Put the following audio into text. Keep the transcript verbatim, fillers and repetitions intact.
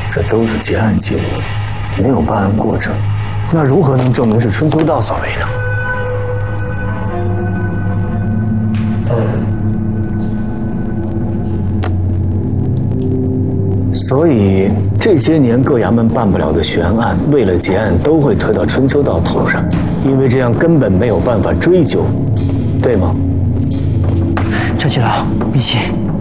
这都是结案记录，没有办案过程，那如何能证明是春秋道所为呢？嗯，所以这些年各衙门办不了的悬案，为了结案都会推到春秋道头上，因为这样根本没有办法追究，对吗？ 赵继老，密信。